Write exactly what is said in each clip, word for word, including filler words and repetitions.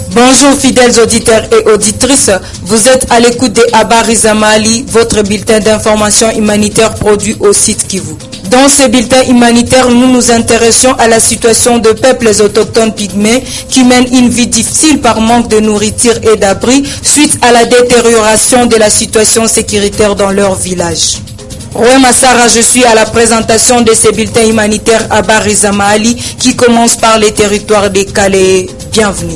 Bonjour fidèles auditeurs et auditrices, vous êtes à l'écoute de Habari za Mahali, votre bulletin d'information humanitaire produit au site Kivu. Dans ce bulletin humanitaire, nous nous intéressons à la situation de peuples autochtones pygmées qui mènent une vie difficile par manque de nourriture et d'abri suite à la détérioration de la situation sécuritaire dans leur village. Rwema Sarah, je suis à la présentation de ce bulletin humanitaire Habari za Mahali qui commence par les territoires des Calais. Bienvenue.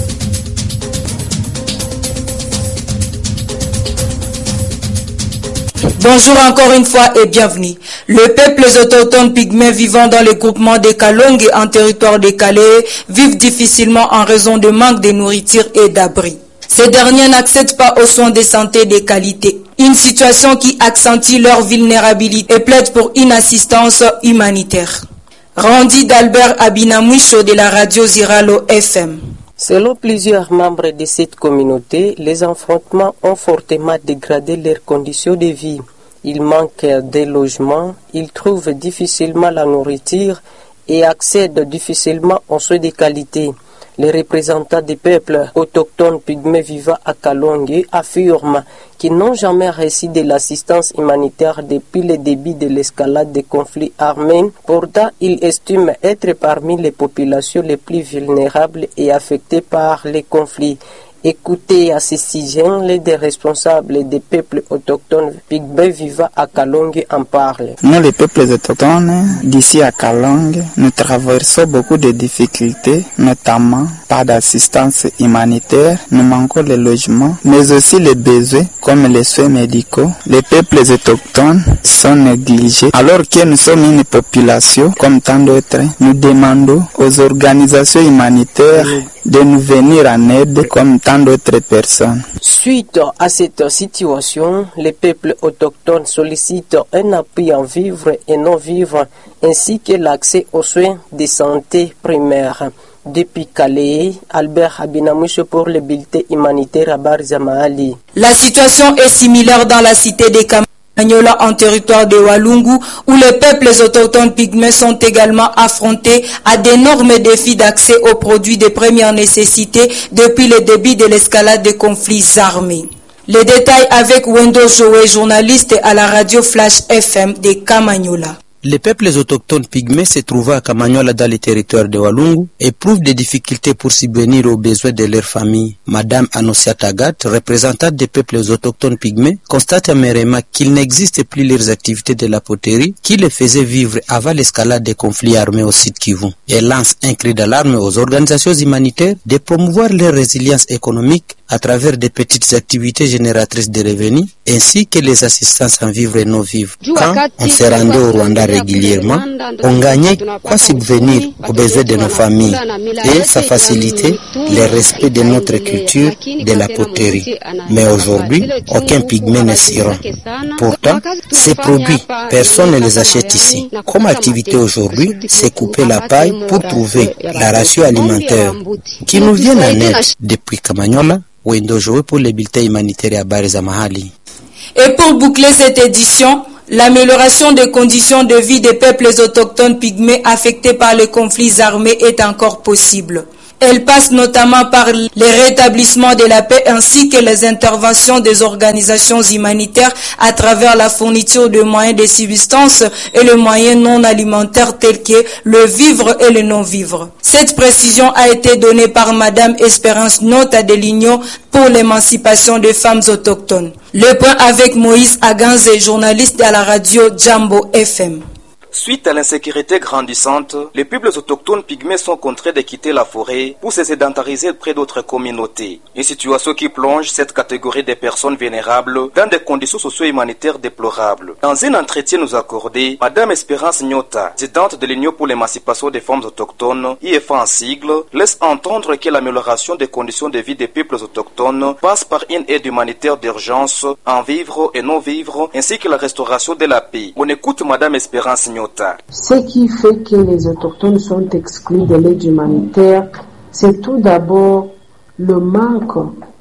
Bonjour encore une fois et bienvenue. Le peuple autochtone pygmées vivant dans le groupement des Kalong en territoire des Calais vivent difficilement en raison de manque de nourriture et d'abri. Ces derniers n'accèdent pas aux soins de santé de qualité. Une situation qui accentue leur vulnérabilité et plaide pour une assistance humanitaire. Randy d'Albert Abinamoucho de la radio Ziralo F M. Selon plusieurs membres de cette communauté, les affrontements ont fortement dégradé leurs conditions de vie. Ils manquent de logements, ils trouvent difficilement la nourriture et accèdent difficilement aux soins de qualité. Les représentants des peuples autochtones pygmées vivant à Kalongue affirment qu'ils n'ont jamais reçu de l'assistance humanitaire depuis le début de l'escalade des conflits armés. Pourtant, ils estiment être parmi les populations les plus vulnérables et affectées par les conflits. Écoutez à ce sujet, les des responsables des peuples autochtones pygmées vivant à Kalongue en parlent. Nous, les peuples autochtones d'ici à Kalongue, nous traversons beaucoup de difficultés, notamment pas d'assistance humanitaire, nous manquons les logements, mais aussi les besoins comme les soins médicaux. Les peuples autochtones sont négligés. Alors que nous sommes une population comme tant d'autres, nous demandons aux organisations humanitaires de nous venir en aide comme tant d'autres personnes. Suite à cette situation, les peuples autochtones sollicitent un appui en vivre et non-vivre, ainsi que l'accès aux soins de santé primaires. Depuis Calais, Albert Abinamouche pour le bulletin humanitaire Habari za Mahali. La situation est similaire dans la cité des Kamanyola en territoire de Walungu, où les peuples autochtones pygmées sont également affrontés à d'énormes défis d'accès aux produits de première nécessité depuis le début de l'escalade des conflits armés. Les détails avec Wendo Joé, journaliste à la radio Flash F M de Kamanyola. Les peuples autochtones pygmées se trouvant à Kamanyola dans les territoires de Walungu éprouvent des difficultés pour subvenir aux besoins de leur famille. Madame Anosia Tagat, représentante des peuples autochtones pygmées, constate amèrement qu'il n'existe plus leurs activités de la poterie qui les faisaient vivre avant l'escalade des conflits armés au sud Kivu. Elle lance un cri d'alarme aux organisations humanitaires de promouvoir leur résilience économique à travers des petites activités génératrices de revenus ainsi que les assistances en vivre et non vivre. Quand on se rendait au Rwanda régulièrement, on gagnait quoi subvenir aux besoins de nos familles et ça facilitait le respect de notre culture de la poterie. Mais aujourd'hui, aucun pygmée ne s'y rend. Pourtant, ces produits, personne ne les achète ici. Comme activité aujourd'hui, c'est couper la paille pour trouver la ration alimentaire qui nous vient en aide. Depuis Kamanyola, Wendo Joé pour les bulletins humanitaires Habari za Mahali. Et pour boucler cette édition, l'amélioration des conditions de vie des peuples autochtones pygmées affectés par les conflits armés est encore possible. Elle passe notamment par le rétablissement de la paix ainsi que les interventions des organisations humanitaires à travers la fourniture de moyens de subsistance et les moyens non alimentaires tels que le vivre et le non-vivre. Cette précision a été donnée par Madame Espérance Nota de l'Union pour l'émancipation des femmes autochtones. Le point avec Moïse Aganze, journaliste à la radio Jambo F M. Suite à l'insécurité grandissante, les peuples autochtones pygmées sont contraints de quitter la forêt pour se sédentariser près d'autres communautés. Une situation qui plonge cette catégorie de personnes vulnérables dans des conditions socio-humanitaires déplorables. Dans un entretien nous accordé, Madame Espérance Nyota, présidente de l'Union pour l'émancipation des femmes autochtones, I F A en sigle, laisse entendre que l'amélioration des conditions de vie des peuples autochtones passe par une aide humanitaire d'urgence en vivre et non vivre, ainsi que la restauration de la paix. On écoute Madame Espérance Nyota. Ce qui fait que les autochtones sont exclus de l'aide humanitaire, c'est tout d'abord le manque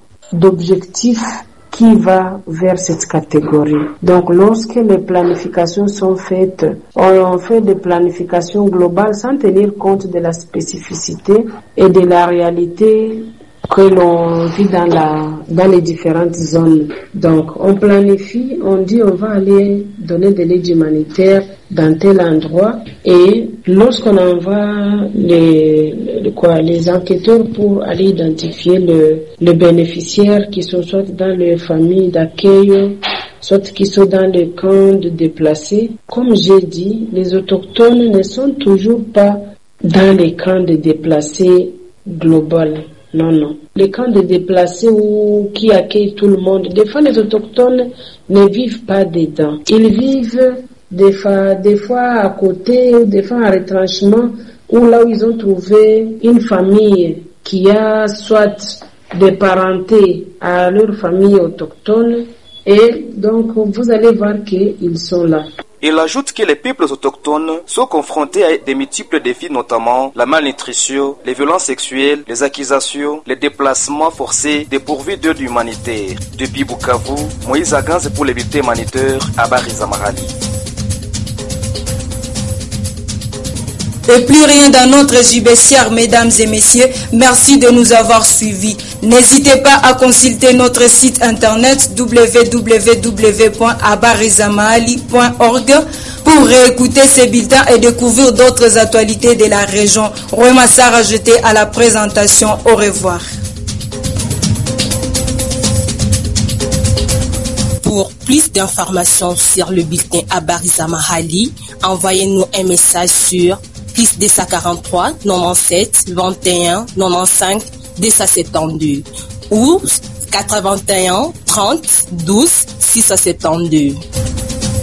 d'objectifs qui va vers cette catégorie. Donc lorsque les planifications sont faites, on fait des planifications globales sans tenir compte de la spécificité et de la réalité que l'on vit dans, la, dans les différentes zones. Donc, on planifie, on dit on va aller donner de l'aide humanitaire dans tel endroit et lorsqu'on envoie les, les, quoi, les enquêteurs pour aller identifier le, le bénéficiaire qui sont soit dans les familles d'accueil, soit qui sont dans les camps de déplacés, comme j'ai dit, les autochtones ne sont toujours pas dans les camps de déplacés global. Non, non. Les camps de déplacés où, qui accueillent tout le monde, des fois les autochtones ne vivent pas dedans. Ils vivent des fois, des fois à côté, ou des fois en retranchement, ou là où ils ont trouvé une famille qui a soit des parentés à leur famille autochtone, et donc vous allez voir qu'ils sont là. Il ajoute que les peuples autochtones sont confrontés à des multiples défis, notamment la malnutrition, les violences sexuelles, les accusations, les déplacements forcés, dépourvus d'aide humanitaire. Depuis Bukavu, Moïse Aganze pour les bulletins humanitaires à Barizamahali. Et plus rien dans notre jubessière, mesdames et messieurs. Merci de nous avoir suivis. N'hésitez pas à consulter notre site internet w w w point abarizamahali point org pour réécouter ces bulletins et découvrir d'autres actualités de la région. Rwema Sarah jeté à la présentation. Au revoir. Pour plus d'informations sur le bulletin Abarizamahali, envoyez-nous un message sur plus deux cent quarante-trois, quatre-vingt-dix-sept, vingt et un, quatre-vingt-quinze, deux cent soixante-douze ou quatre-vingt-un, trente, douze, six cent soixante-douze.